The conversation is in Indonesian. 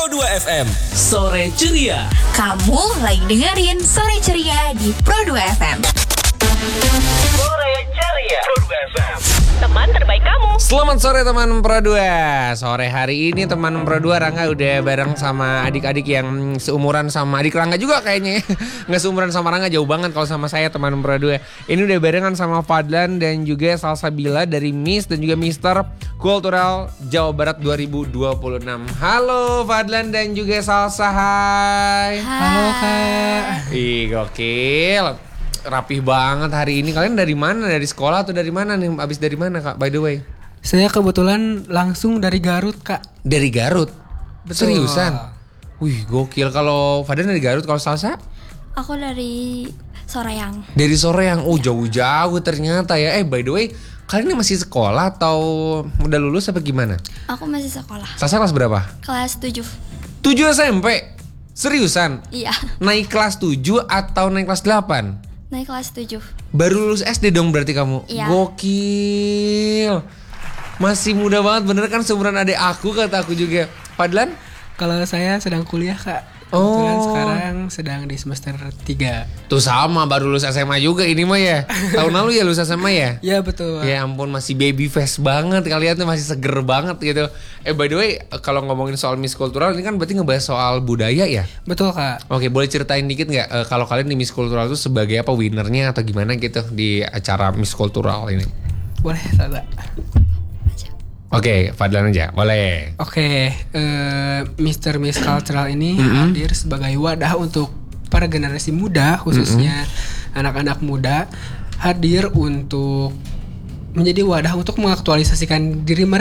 Pro 2 FM. Sore ceria. Kamu lagi dengerin Sore Ceria di Pro 2 FM. Sore ceria. Pro 2 FM. Teman terbaik kamu. Selamat sore teman Pro 2. Sore hari ini teman Pro 2 Rangga udah bareng sama adik-adik yang seumuran sama adik Rangga juga kayaknya ya. Nggak seumuran sama Rangga, jauh banget kalau sama saya teman Pro 2. Ini udah barengan sama Fadlan dan juga Salsabila dari Miss dan juga Mister Kultural Jawa Barat 2026. Halo Fadlan dan juga Salsa, hai. Halo Kak. Ih gokil. Rapih banget hari ini. Kalian dari mana? Dari sekolah atau dari mana nih? Abis dari mana Kak, by the way? Saya kebetulan langsung dari Garut Kak. Dari Garut? Betul. Seriusan? Wih gokil. Kalau Fadlan dari Garut, kalau Salsa? Aku dari Soreang. Dari Soreang. Oh jauh-jauh ternyata ya. By the way, kalian ini masih sekolah atau udah lulus apa gimana? Aku masih sekolah. Salsa kelas berapa? Kelas 7. 7 SMP? Seriusan? Iya. Naik kelas 7 atau naik kelas 8? Naik kelas 7. Baru lulus SD dong berarti kamu? Iya. Gokil. Masih muda banget, bener kan seumuran adik aku, kata aku juga. Fadlan? Kalau saya sedang kuliah Kak. Oh. Kebetulan sekarang sedang di semester 3. Tuh sama, baru lulus SMA juga ini mah ya. Tahun lalu ya lulus SMA ya? Ya betul. Ya ampun, masih baby face banget kalian tuh, masih seger banget gitu. By the way, kalau ngomongin soal Miss Kultural ini kan berarti ngebahas soal budaya ya? Betul Kak. Oke, boleh ceritain dikit nggak kalau kalian di Miss Kultural itu sebagai apa, winnernya atau gimana gitu di acara Miss Kultural ini? Boleh Tata. Oke, Fadlan aja, boleh. Oke, Mr. Miss Cultural ini hadir sebagai wadah untuk para generasi muda, khususnya anak-anak muda, hadir untuk menjadi wadah untuk mengaktualisasikan diri mereka